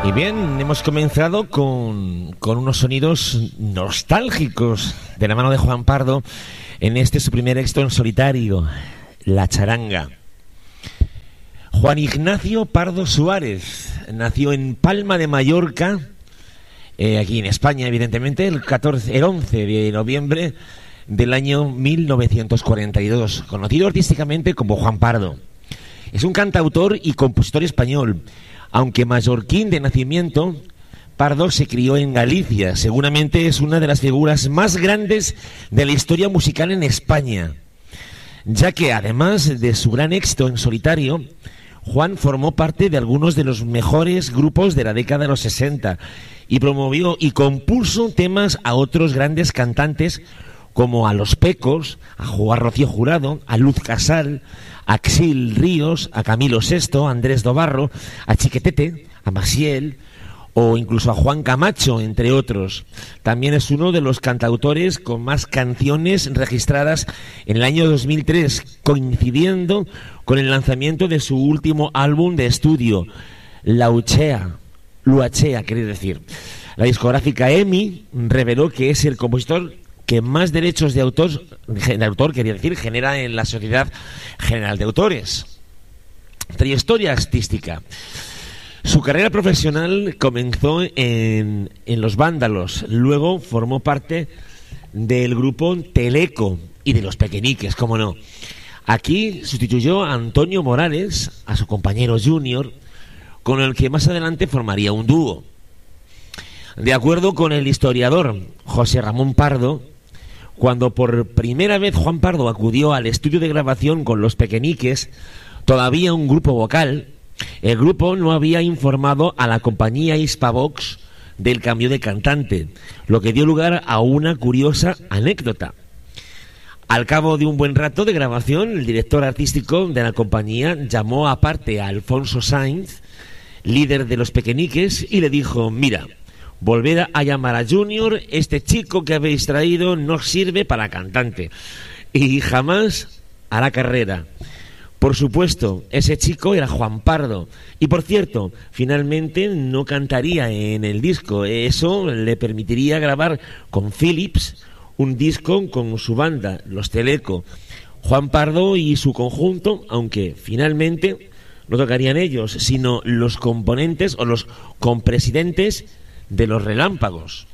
Y bien, hemos comenzado con unos sonidos nostálgicos de la mano de Juan Pardo en este su primer éxito en solitario, La Charanga. Juan Ignacio Pardo Suárez nació en Palma de Mallorca, aquí en España, evidentemente, el 11 de noviembre del año 1942, conocido artísticamente como Juan Pardo. Es un cantautor y compositor español. Aunque mallorquín de nacimiento, Pardo se crió en Galicia. Seguramente es una de las figuras más grandes de la historia musical en España, ya que además de su gran éxito en solitario, Juan formó parte de algunos de los mejores grupos de la década de los 60 y promovió y compuso temas a otros grandes cantantes como a Los Pecos, a Rocío Jurado, a Luz Casal, a Xil Ríos, a Camilo Sesto, a Andrés Dobarro, a Chiquetete, a Maciel o incluso a Juan Camacho, entre otros. También es uno de los cantautores con más canciones registradas en el año 2003, coincidiendo con el lanzamiento de su último álbum de estudio, Luachea, quiere decir. La discográfica EMI reveló que es el compositor que más derechos de autor, quería decir, genera en la Sociedad General de Autores. Trayectoria artística. Su carrera profesional comenzó en Los Vándalos, luego formó parte del grupo Teleco y de Los Pequeñiques, cómo no. Aquí sustituyó a Antonio Morales, a su compañero Junior, con el que más adelante formaría un dúo. De acuerdo con el historiador José Ramón Pardo, cuando por primera vez Juan Pardo acudió al estudio de grabación con Los Pequeñiques, todavía un grupo vocal, el grupo no había informado a la compañía Hispavox del cambio de cantante, lo que dio lugar a una curiosa anécdota. Al cabo de un buen rato de grabación, el director artístico de la compañía llamó aparte a Alfonso Sainz, líder de Los Pequeñiques, y le dijo: mira, volver a llamar a Junior, este chico que habéis traído no sirve para cantante y jamás hará carrera. Por supuesto, ese chico era Juan Pardo. Y por cierto, finalmente no cantaría en el disco. Eso le permitiría grabar con Philips un disco con su banda, Los Teleco. Juan Pardo y su conjunto, aunque finalmente no tocarían ellos, sino los componentes o los compresidentes de Los Relámpagos.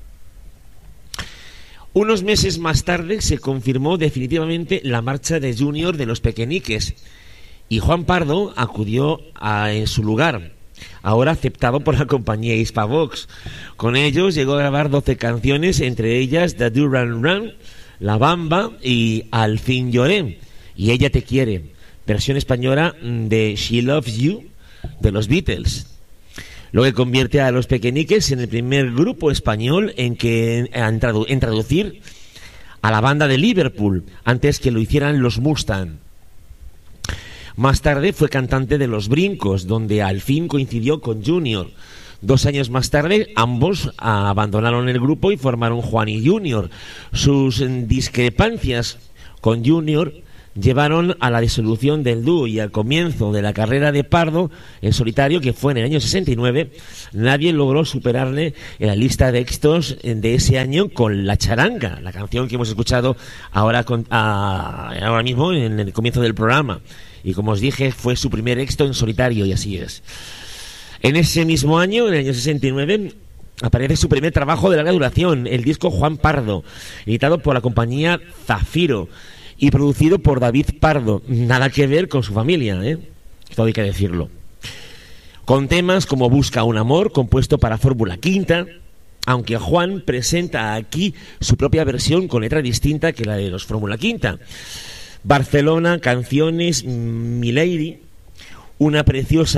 Unos meses más tarde se confirmó definitivamente la marcha de Junior de Los Pequeñiques y Juan Pardo acudió en su lugar, ahora aceptado por la compañía Hispavox. Con ellos llegó a grabar 12 canciones, entre ellas The Duran Run, La Bamba y Al fin lloré y Ella te quiere, versión española de She Loves You de los Beatles. Lo que convierte a Los Pequeñiques en el primer grupo español en traducir a la banda de Liverpool, antes que lo hicieran los Mustang. Más tarde fue cantante de Los Brincos, donde al fin coincidió con Junior. 2 años más tarde, ambos abandonaron el grupo y formaron Juan y Junior. Sus discrepancias con Junior llevaron a la disolución del dúo y al comienzo de la carrera de Pardo en solitario, que fue en el año 69, nadie logró superarle en la lista de éxitos de ese año con La Charanga, la canción que hemos escuchado ahora mismo en el comienzo del programa. Y como os dije, fue su primer éxito en solitario, y así es. En ese mismo año, en el año 69, aparece su primer trabajo de larga duración, el disco Juan Pardo, editado por la compañía Zafiro y producido por David Pardo. Nada que ver con su familia, esto hay que decirlo. Con temas como Busca un amor, compuesto para Fórmula Quinta, aunque Juan presenta aquí su propia versión con letra distinta que la de los Fórmula Quinta. Barcelona, Canciones, Milady, una preciosa